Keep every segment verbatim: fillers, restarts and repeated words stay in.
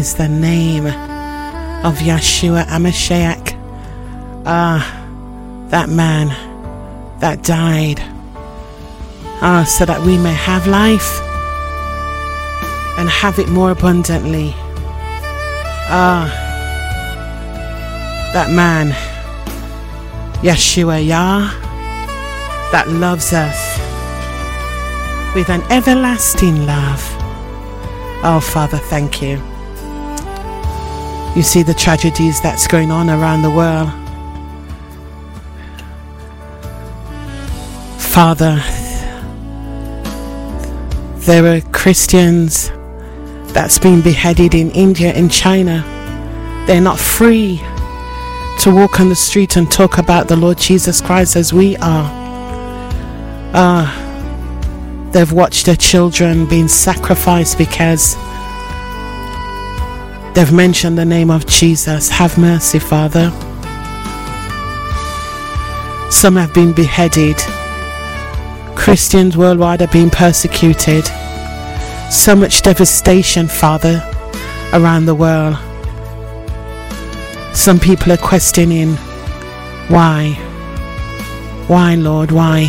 is the name of Yeshua HaMashiach. Ah, that man that died. Ah, so that we may have life and have it more abundantly. Ah, that man, Yeshua Yah, that loves us with an everlasting love. Oh, Father, thank you. You see the tragedies that's going on around the world. Father, there are Christians that's been beheaded in India and China. They're not free to walk on the street and talk about the Lord Jesus Christ as we are. Ah, uh, they've watched their children being sacrificed because they've mentioned the name of Jesus. Have mercy, Father. Some have been beheaded. Christians worldwide are being persecuted. So much devastation, Father, around the world. Some people are questioning why. Why, Lord, why?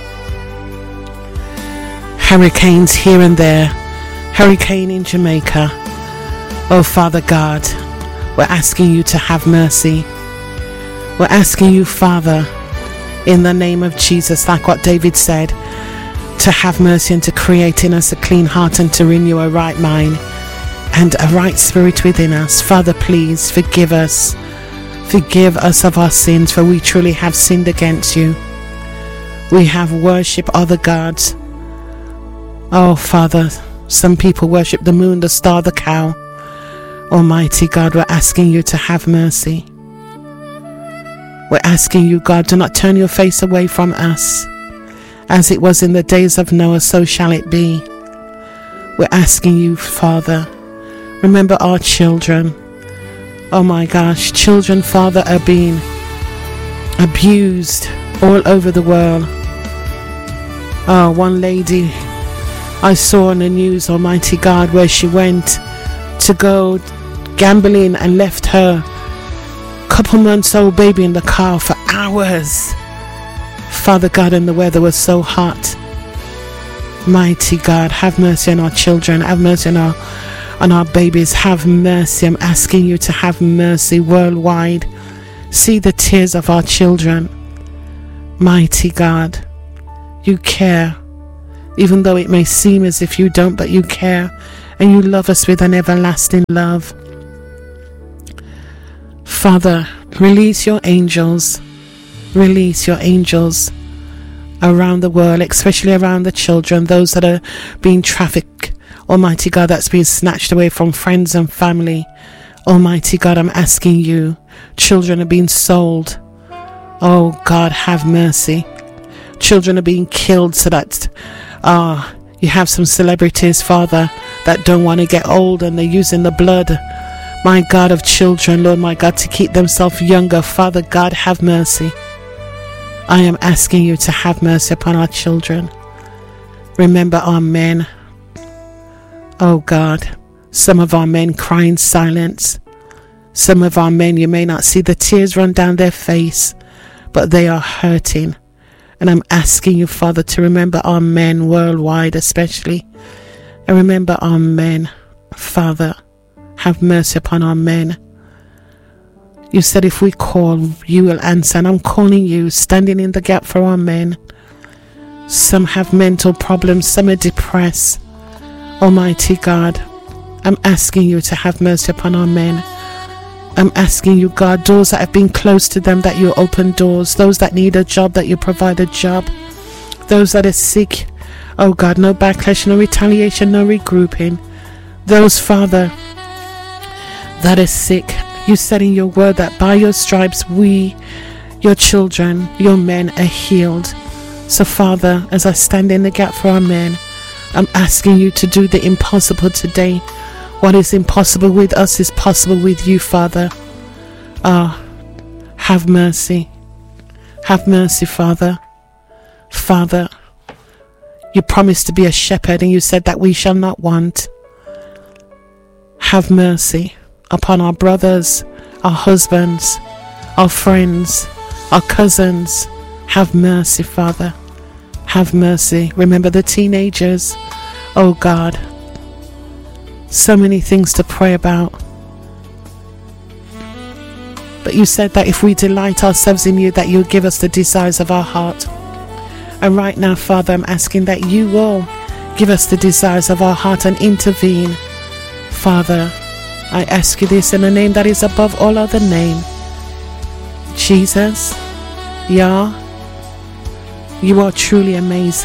Hurricanes here and there. Hurricane in Jamaica. Oh, Father God, we're asking you to have mercy. We're asking you, Father, in the name of Jesus, like what David said, to have mercy and to create in us a clean heart and to renew a right mind and a right spirit within us. Father, please forgive us. Forgive us of our sins, for we truly have sinned against you. We have worshipped other gods. Oh, Father, some people worship the moon, the star, the cow. Almighty God, we're asking you to have mercy. We're asking you, God, do not turn your face away from us. As it was in the days of Noah, so shall it be. We're asking you, Father, remember our children. Oh my gosh, children, Father, are being abused all over the world. Oh, one lady I saw on the news, Almighty God, where she went to go gambling and left her couple months old baby in the car for hours. Father God, and the weather was so hot. Mighty God, have mercy on our children. Have mercy on our on our babies. Have mercy. I'm asking you to have mercy worldwide. See the tears of our children. Mighty God, you care. Even though it may seem as if you don't, but you care. And you love us with an everlasting love. Father, release your angels. Release your angels around the world, especially around the children, those that are being trafficked. Almighty God, that's being snatched away from friends and family. Almighty God, I'm asking you. Children are being sold. Oh God, have mercy. Children are being killed so that ah, uh, you have some celebrities, Father, that don't want to get old and they're using the blood, my God, of children, Lord, my God, to keep themselves younger. Father God, have mercy. I am asking you to have mercy upon our children. Remember our men. Oh God, some of our men cry in silence. Some of our men, you may not see the tears run down their face, but they are hurting. And I'm asking you, Father, to remember our men worldwide especially. And remember our men. Father, have mercy upon our men. You said if we call, you will answer. And I'm calling you, standing in the gap for our men. Some have mental problems. Some are depressed. Almighty God, I'm asking you to have mercy upon our men. I'm asking you, God, doors that have been closed to them, that you open doors. Those that need a job, that you provide a job. Those that are sick, oh God, no backlash, no retaliation, no regrouping. Those, Father, that are sick, you said in your word that by your stripes we, your children, your men are healed. So Father, as I stand in the gap for our men, I'm asking you to do the impossible today. What is impossible with us is possible with you, Father. Ah, oh, have mercy. Have mercy, Father. Father, you promised to be a shepherd and you said that we shall not want. Have mercy upon our brothers, our husbands, our friends, our cousins. Have mercy, Father. Have mercy. Remember the teenagers. Oh God. So many things to pray about. But you said that if we delight ourselves in you, that you would give us the desires of our heart. And right now, Father, I'm asking that you will give us the desires of our heart and intervene. Father, I ask you this in the name that is above all other name. Jesus, Yah, you are truly amazing.